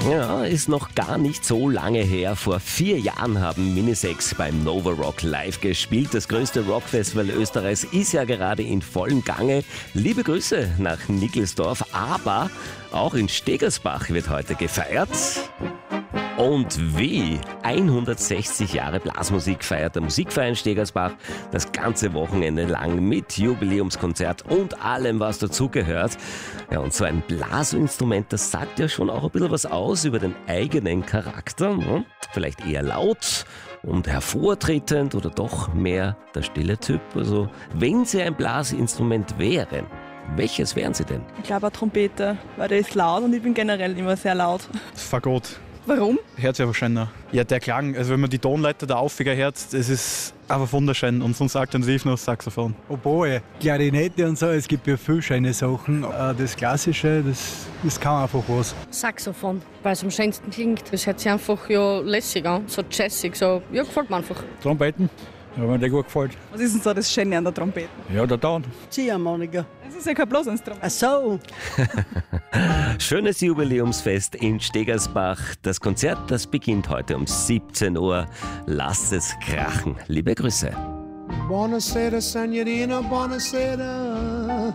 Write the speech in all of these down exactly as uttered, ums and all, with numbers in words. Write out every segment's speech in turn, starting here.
Ja, ist noch gar nicht so lange her. Vor vier Jahren haben Minisex beim Nova Rock live gespielt. Das größte Rockfestival Österreichs ist ja gerade in vollem Gange. Liebe Grüße nach Nickelsdorf, aber auch in Stegersbach wird heute gefeiert. Und wie? hundertsechzig Jahre Blasmusik feiert der Musikverein Stegersbach das ganze Wochenende lang mit Jubiläumskonzert und allem, was dazugehört. Ja, und so ein Blasinstrument, das sagt ja schon auch ein bisschen was aus über den eigenen Charakter. Ne? Vielleicht eher laut und hervortretend oder doch mehr der stille Typ. Also, wenn Sie ein Blasinstrument wären, welches wären Sie denn? Ich glaube eine Trompete, weil der ist laut und ich bin generell immer sehr laut. Das Fagott. Warum? Hört sich einfach schöner. Ja, der Klang, also wenn man die Tonleiter da auffiger hört, das ist einfach wunderschön. Und sonst alternativ noch das Saxophon. Oboe, Klarinette und so, es gibt ja viele schöne Sachen. Das Klassische, das, das kann einfach was. Saxophon, weil es am schönsten klingt. Das hört sich einfach ja lässig an, so jazzig, so, ja, gefällt mir einfach. Trompeten, ja, wenn mir der gut gefällt. Was ist denn so das Schöne an der Trompete? Ja, der Ton. Ziehharmonika. Das ist ja kein Blasinstrument. Ach so. Schönes Jubiläumsfest in Stegersbach. Das Konzert, das beginnt heute um siebzehn Uhr. Lasst es krachen. Liebe Grüße. Buonasera, signorina, buonasera.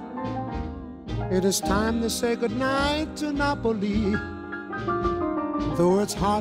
It is time to say goodnight to Napoli. Though it's hard